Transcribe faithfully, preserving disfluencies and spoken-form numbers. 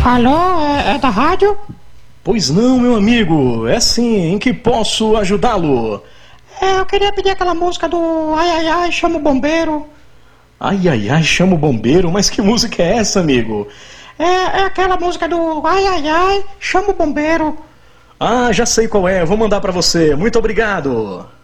Alô, é, é da rádio? Pois não, meu amigo, é sim, em que posso ajudá-lo? É, eu queria pedir aquela música do Ai Ai Ai, chama o bombeiro. Ai, ai, ai, chama o bombeiro, mas que música é essa, amigo? É, é aquela música do Ai Ai Ai, chama o bombeiro. Ah, já sei qual é, vou mandar pra você, muito obrigado.